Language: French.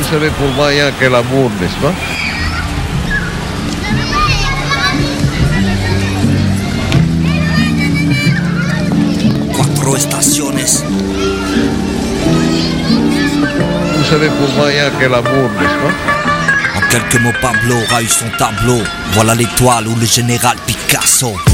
Vous savez, pour moi, il n'y a que l'amour, n'est-ce pas? Cuatro estaciones. Vous savez, pour moi, il n'y a que l'amour, n'est-ce pas? En quelques mots, Pablo aura eu son tableau. Voilà l'étoile ou le général Picasso.